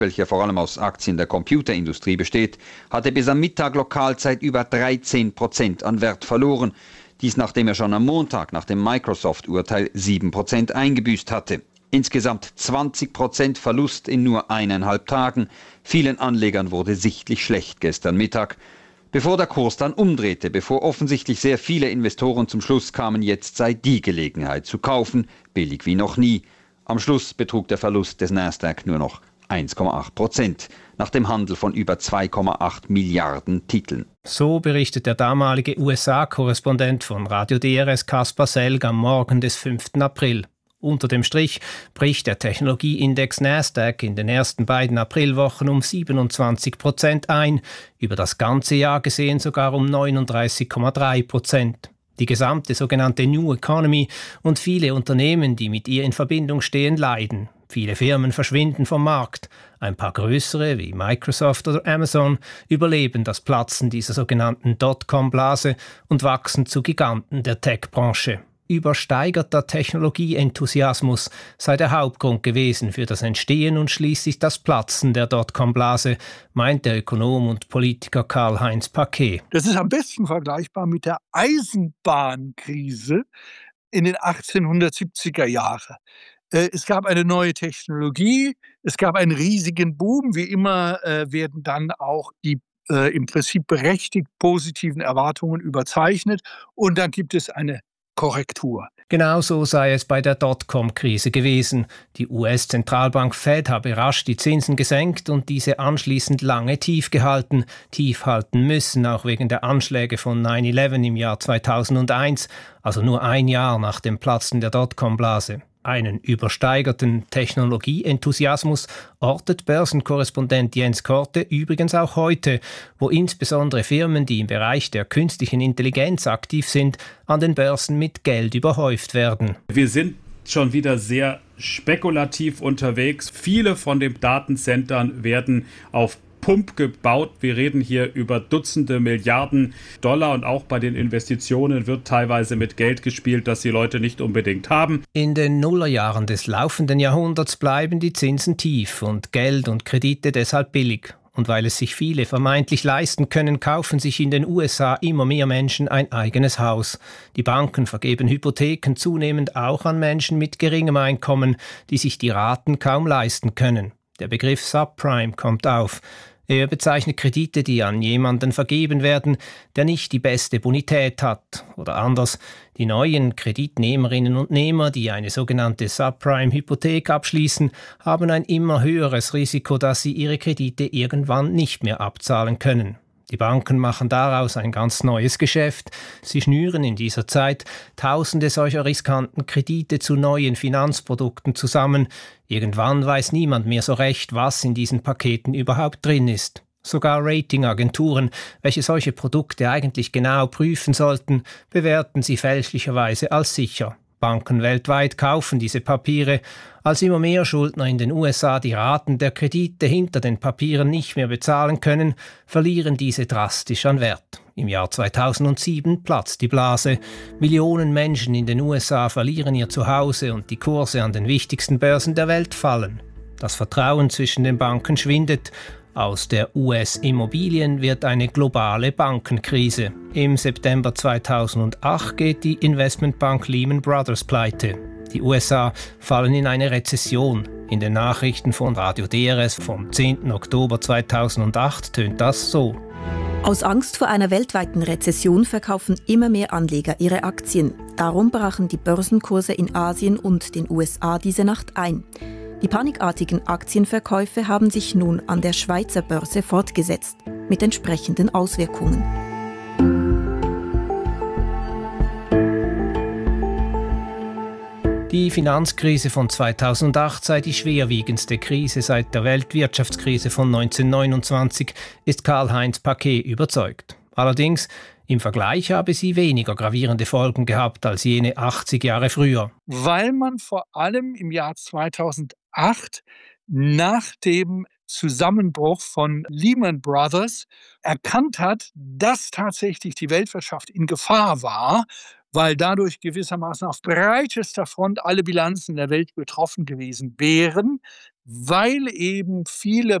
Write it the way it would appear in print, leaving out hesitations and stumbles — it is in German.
welcher vor allem aus Aktien der Computerindustrie besteht, hatte bis am Mittag Lokalzeit über 13% an Wert verloren. Dies nachdem er schon am Montag nach dem Microsoft-Urteil 7% eingebüßt hatte. Insgesamt 20% Verlust in nur 1,5 Tagen. Vielen Anlegern wurde sichtlich schlecht gestern Mittag. Bevor der Kurs dann umdrehte, bevor offensichtlich sehr viele Investoren zum Schluss kamen, jetzt sei die Gelegenheit zu kaufen, billig wie noch nie. Am Schluss betrug der Verlust des Nasdaq nur noch 1,8% nach dem Handel von über 2,8 Milliarden Titeln. So berichtet der damalige USA-Korrespondent von Radio DRS Kaspar Selg am Morgen des 5. April. Unter dem Strich bricht der Technologieindex Nasdaq in den ersten beiden Aprilwochen um 27% ein, über das ganze Jahr gesehen sogar um 39,3%. Die gesamte sogenannte New Economy und viele Unternehmen, die mit ihr in Verbindung stehen, leiden. Viele Firmen verschwinden vom Markt. Ein paar größere, wie Microsoft oder Amazon, überleben das Platzen dieser sogenannten Dotcom-Blase und wachsen zu Giganten der Tech-Branche. Übersteigerter Technologieenthusiasmus sei der Hauptgrund gewesen für das Entstehen und schließlich das Platzen der Dotcom-Blase, meint der Ökonom und Politiker Karl-Heinz Paquet. Das ist am besten vergleichbar mit der Eisenbahnkrise in den 1870er Jahren. Es gab eine neue Technologie, es gab einen riesigen Boom. Wie immer werden dann auch die im Prinzip berechtigt positiven Erwartungen überzeichnet und dann gibt es eine Korrektur. Genauso sei es bei der Dotcom-Krise gewesen. Die US-Zentralbank Fed habe rasch die Zinsen gesenkt und diese anschließend lange tief gehalten, tief halten müssen, auch wegen der Anschläge von 9/11 im Jahr 2001, also nur ein Jahr nach dem Platzen der Dotcom-Blase. Einen übersteigerten Technologieenthusiasmus ortet Börsenkorrespondent Jens Korte übrigens auch heute, wo insbesondere Firmen, die im Bereich der künstlichen Intelligenz aktiv sind, an den Börsen mit Geld überhäuft werden. Wir sind schon wieder sehr spekulativ unterwegs. Viele von den Datencentern werden auf Pump gebaut. Wir reden hier über Dutzende Milliarden Dollar und auch bei den Investitionen wird teilweise mit Geld gespielt, das die Leute nicht unbedingt haben. In den Nullerjahren des laufenden Jahrhunderts bleiben die Zinsen tief und Geld und Kredite deshalb billig. Und weil es sich viele vermeintlich leisten können, kaufen sich in den USA immer mehr Menschen ein eigenes Haus. Die Banken vergeben Hypotheken zunehmend auch an Menschen mit geringem Einkommen, die sich die Raten kaum leisten können. Der Begriff Subprime kommt auf. Er bezeichnet Kredite, die an jemanden vergeben werden, der nicht die beste Bonität hat. Oder anders, die neuen Kreditnehmerinnen und Nehmer, die eine sogenannte Subprime-Hypothek abschließen, haben ein immer höheres Risiko, dass sie ihre Kredite irgendwann nicht mehr abzahlen können. Die Banken machen daraus ein ganz neues Geschäft. Sie schnüren in dieser Zeit Tausende solcher riskanten Kredite zu neuen Finanzprodukten zusammen. Irgendwann weiß niemand mehr so recht, was in diesen Paketen überhaupt drin ist. Sogar Ratingagenturen, welche solche Produkte eigentlich genau prüfen sollten, bewerten sie fälschlicherweise als sicher. Banken weltweit kaufen diese Papiere. Als immer mehr Schuldner in den USA die Raten der Kredite hinter den Papieren nicht mehr bezahlen können, verlieren diese drastisch an Wert. Im Jahr 2007 platzt die Blase. Millionen Menschen in den USA verlieren ihr Zuhause und die Kurse an den wichtigsten Börsen der Welt fallen. Das Vertrauen zwischen den Banken schwindet. Aus der US-Immobilien wird eine globale Bankenkrise. Im September 2008 geht die Investmentbank Lehman Brothers pleite. Die USA fallen in eine Rezession. In den Nachrichten von Radio DRS vom 10. Oktober 2008 tönt das so. Aus Angst vor einer weltweiten Rezession verkaufen immer mehr Anleger ihre Aktien. Darum brachen die Börsenkurse in Asien und den USA diese Nacht ein. Die panikartigen Aktienverkäufe haben sich nun an der Schweizer Börse fortgesetzt, mit entsprechenden Auswirkungen. Die Finanzkrise von 2008 sei die schwerwiegendste Krise seit der Weltwirtschaftskrise von 1929, ist Karl-Heinz Paquet überzeugt. Allerdings, im Vergleich habe sie weniger gravierende Folgen gehabt als jene 80 Jahre früher. Weil man vor allem im Jahr 2008 nach dem Zusammenbruch von Lehman Brothers erkannt hat, dass tatsächlich die Weltwirtschaft in Gefahr war, weil dadurch gewissermaßen auf breitester Front alle Bilanzen der Welt betroffen gewesen wären. weil eben viele